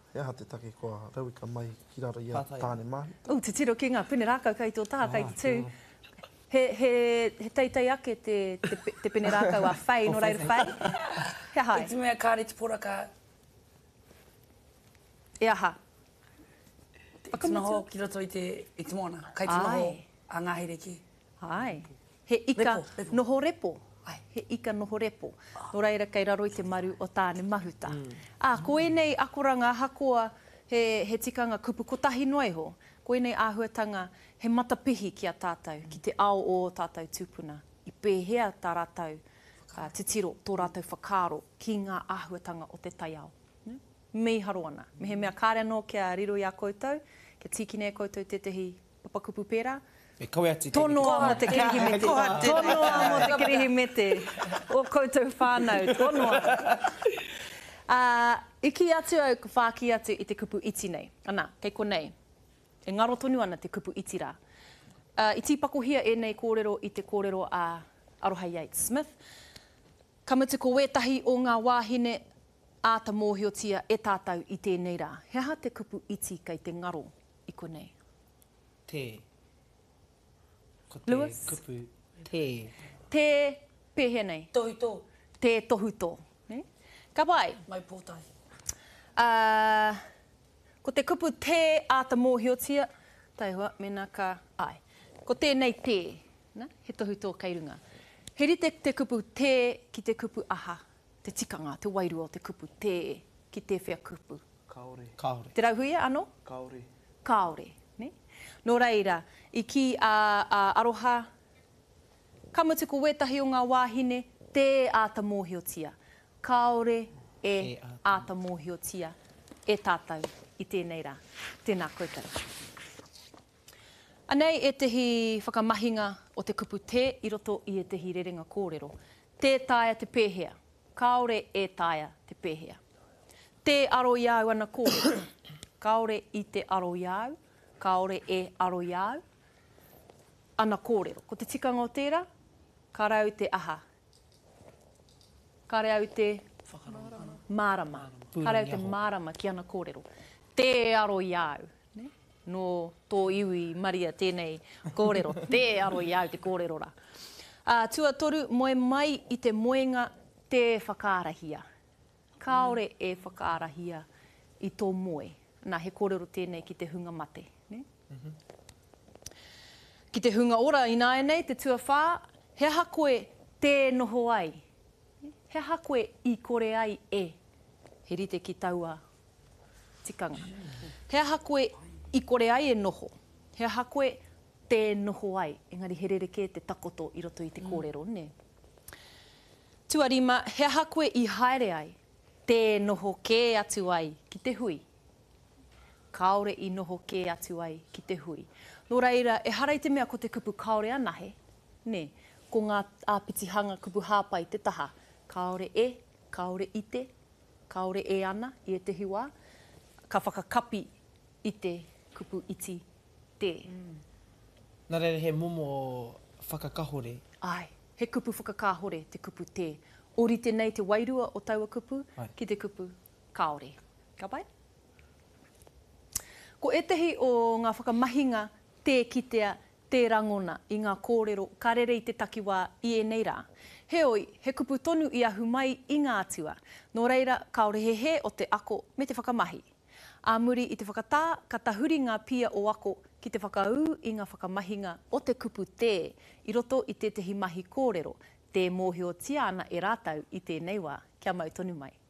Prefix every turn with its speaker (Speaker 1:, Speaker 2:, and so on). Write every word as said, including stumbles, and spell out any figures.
Speaker 1: He aha te take koa rauika mai ki raro i a tāne mahi.
Speaker 2: O, te tiro ki ngā pene rākau kai tō tā, kai te tū. He, he, he teitei ake te, te, te pene rākau a whai, no reira whai. He hai.
Speaker 3: I te mea kāre te poraka.
Speaker 2: E aha.
Speaker 3: Te noho ki roto i te, i te moana. Kai te noho a ngā hereki.
Speaker 2: Ai. He ika
Speaker 3: repo, repo.
Speaker 2: noho repo. Ai. He ika noho repo. No reira kei raro i te maru o tāne mahuta. Mm. Ah, ko enei akoranga hakoa he, he tikanga kupu kotahi noiho. Ko enei āhuatanga he matapihi ki a tātou, ki te ao o tātou tūpuna. I pēhea tā rātou uh, te tiro, tō rātou whakaaro ki ngā āhuatanga o te tai ao. Mm? Mei haro ana. Me he mea kāre anō kia riro i a koutou, kia tiki nei koutou te tehi papakupu pērā.
Speaker 4: Me koe ati
Speaker 2: Tono amo te kirihimete. Tono amo te kirihimete. O koutou whānau. Tono amo. Uh, iki atu au ka whāki atu i te kupu iti nei. Ana, kei ko nei. E ngaro tonu ana te kupu iti rā. Uh, I tīpakohia e nei kōrero i te kōrero a Aroha Yates Smith. Kamutu ko wētahi o ngā wāhine āta mōhiotia e tātou i tēnei rā. He aha te kupu iti kei te ngaro i konei?
Speaker 4: Te. Ko te
Speaker 2: Lewis?
Speaker 4: kupu te.
Speaker 2: Te pēhe nei.
Speaker 3: Tohuto.
Speaker 2: Te tohuto. Ne? Ka pai?
Speaker 3: Mai pōtai.
Speaker 2: Uh, ko te kupu te āta mōhiotia, tai hua, mena ka ai. Ko tēnei te, na? He tohuto kei runga. He rite te kupu te ki te kupu aha, te tikanga, te wairua o te kupu te ki te whea kupu.
Speaker 1: Kaore.
Speaker 4: Kaore.
Speaker 2: Te rauhuia anō?
Speaker 1: Kaore.
Speaker 2: Kaore. Ne? Nō reira, i ki a, a Aroha, kamutu ko wētahi o ngā wāhine, te āta mōhiotia. Kaore e, e āta mōhiotia e tātou i tēnei rā. Tēnā koutou. Anei e tehi whakamahinga o te kupu te i roto i e tehi rerenga kōrero. Te tāia te pēhea. Kaore e tāia te pēhea. Te aro iau ana kōrero. Kaore i te aro iau. Kaore e aro iau. Ana kōrero. Ko te tikanga o tērā, ka rau te aha. Ka rau te mārama. Ka rau te mārama ki ana kōrero. Te aro iau. Ne? No tō iwi maria tēnei kōrero. Te aro iau te kōrero rā. Uh, tua toru, moe mai i te moenga te whakaarahia. Kaore e whakaarahia i tō moe. Nā, he kōrero tēnei ki te hunga mate. Ne? Mm-hmm. Ki te hunga ora i nāia nei, te tuawhā, he aha koe te noho ai. He aha koe i kore ai e. He rite ki taua tikanga. He aha koe i kore ai e noho. He aha koe te noho ai. Engari he rereke te takoto i roto i te kōrero, ne? Tuarima, he aha koe i haere ai. Te noho kē atu ai ki te hui. Kaore i noho kē atu ai ki te hui. Nō reira, e harai te mea ko te kupu kaore anahe, ne? Ko ngā āpitihanga kupu hāpai te taha. Kaore e, kaore i te, kaore e ana i e te hiwa. Ka whakakapi i te kupu iti te.
Speaker 4: Mm. Nā reira he momo o whakakahore.
Speaker 2: Ai, he kupu whakakahore te kupu te. Orite nei te wairua o taua kupu Ai. Ki te kupu kaore. Ka pai? Ko etehi o ngā whakamahinga te kitea, te rangona i ngā kōrero karere i te takiwā i e nei rā. Heoi, he kupu tonu i ahu mai i ngā atua. Nō reira, kaore he he o te ako me te whakamahi. A muri i te whakatā, ka tahuri ngā pia o ako ki te whakaū i ngā whakamahinga o te kupu te, i roto i te tehi mahi kōrero, te mōhio tia ana e rātau i tēnei wā. Kia mau tonu mai.